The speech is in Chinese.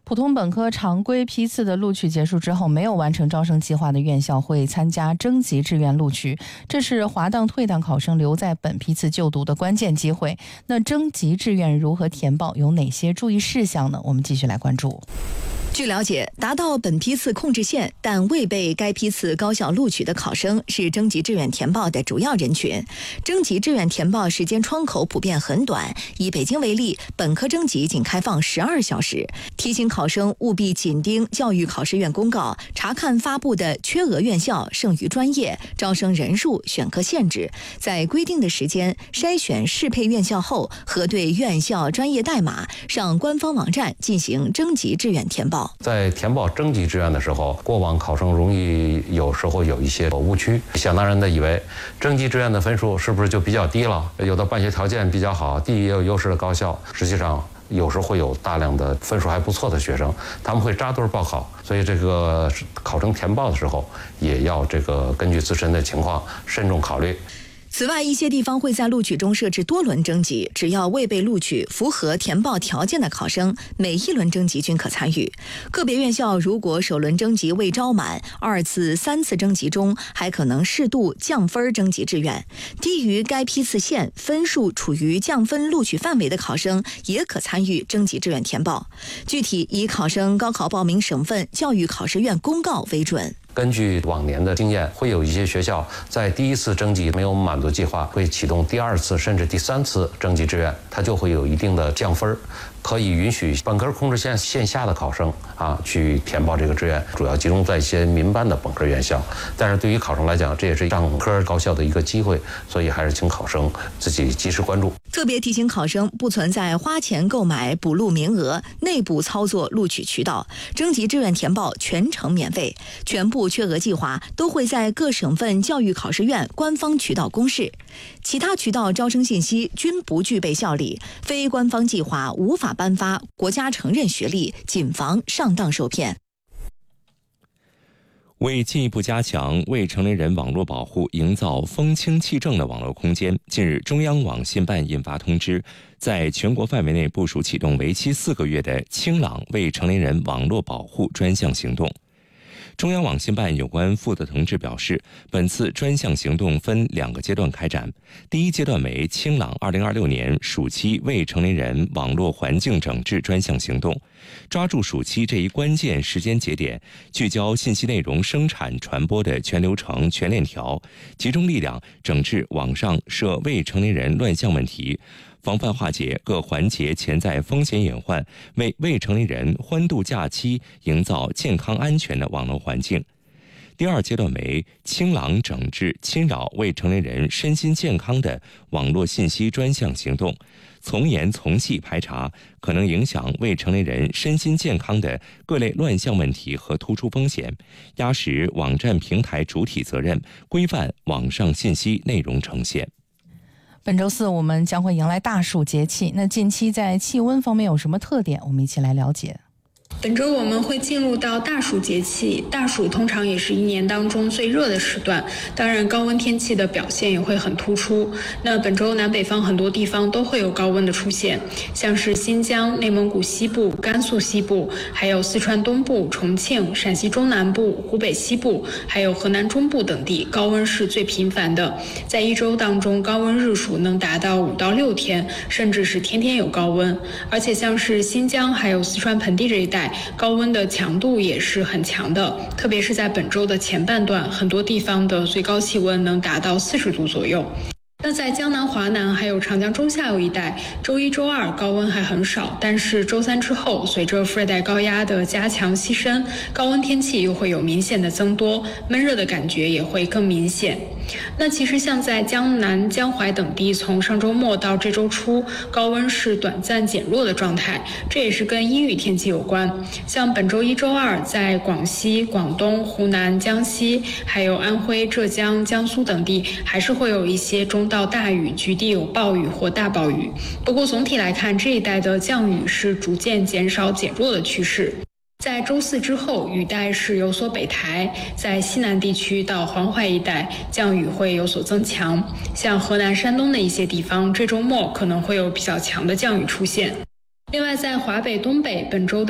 普通本科常规批次的录取结束之后，没有完成招生计划的院校会参加征集志愿录取，这是滑档退档考生留在本批次就读的关键机会。那征集志愿如何填报，有哪些注意事项呢？我们继续来关注。 据了解，达到本批次控制线但未被该批次高校录取的考生是征集志愿填报的主要人群。征集志愿填报时间窗口普遍很短，以北京为例，本科征集仅开放12小时。提醒考生务必紧盯教育考试院公告，查看发布的缺额院校、剩余专业、招生人数、选科限制，在规定的时间筛选适配院校后，核对院校专业代码，上官方网站进行征集志愿填报。 在填报征集志愿的时候，过往考生容易有时候有一些误区，想当然的以为征集志愿的分数是不是就比较低了？有的办学条件比较好、地理也有优势的高校，实际上有时会有大量的分数还不错的学生，他们会扎堆报考，所以这个考生填报的时候也要根据自身的情况慎重考虑。 此外，一些地方会在录取中设置多轮征集，只要未被录取、符合填报条件的考生，每一轮征集均可参与。个别院校如果首轮征集未招满，2次、3次征集中还可能适度降分征集志愿。低于该批次线、分数处于降分录取范围的考生，也可参与征集志愿填报。具体以考生高考报名省份教育考试院公告为准。 根据往年的经验，会有一些学校在第1次征集没有满足计划，会启动第2次甚至第3次征集志愿，它就会有一定的降分，可以允许本科控制线线下的考生去填报这个志愿，主要集中在一些民办的本科院校。但是对于考生来讲，这也是上科高校的一个机会，所以还是请考生自己及时关注。 特别提醒考生，不存在花钱购买补录名额、内部操作录取渠道，征集志愿填报全程免费，全部缺额计划都会在各省份教育考试院官方渠道公示，其他渠道招生信息均不具备效力，非官方计划无法颁发国家承认学历，谨防上当受骗。 为进一步加强未成年人网络保护，营造风清气正的网络空间，近日中央网信办印发通知，在全国范围内部署启动为期4个月的清朗未成年人网络保护专项行动。中央网信办有关负责同志表示，本次专项行动分2个阶段开展。第一阶段为清朗2026年暑期未成年人网络环境整治专项行动，抓住暑期这一关键时间节点，聚焦信息内容生产传播的全流程、全链条，集中力量整治网上涉未成年人乱象问题，防范化解各环节潜在风险隐患，为未成年人欢度假期营造健康安全的网络环境。第2阶段为清朗整治侵扰未成年人身心健康的网络信息专项行动，从严从细排查可能影响未成年人身心健康的各类乱象问题和突出风险，压实网站平台主体责任，规范网上信息内容呈现。 本周4我们将会迎来大暑节气，那近期在气温方面有什么特点？我们一起来了解。 本周我们会进入到大暑节气，大暑通常也是一年当中最热的时段，当然高温天气的表现也会很突出。那本周南北方很多地方都会有高温的出现，像是新疆、内蒙古西部、甘肃西部，还有四川东部、重庆、陕西中南部、湖北西部，还有河南中部等地，高温是最频繁的。在一周当中，高温日数能达到5到6天，甚至是天天有高温。而且像是新疆还有四川盆地这一带，高温的强度也是很强的，特别是在本周的前半段，很多地方的最高气温能达到40度左右。那在江南、华南还有长江中下游一带，周1、周2高温还很少，但是周3之后，随着副热带高压的加强西伸，高温天气又会有明显的增多，闷热的感觉也会更明显。那其实像在江南、江淮等地，从上周末到这周初，高温是短暂减弱的状态，这也是跟阴雨天气有关。像本周1、周2，在广西、广东、湖南、江西，还有安徽、浙江、江苏等地，还是会有一些中到大雨，局地有暴雨或大暴雨。不过总体来看，这一带的降雨是逐渐减少减弱的趋势。在周4之后，雨带是有所北抬，在西南地区到黄淮一带，降雨会有所增强。像河南、山东的一些地方，这周末可能会有比较强的降雨出现。另外，在华北、东北，本周的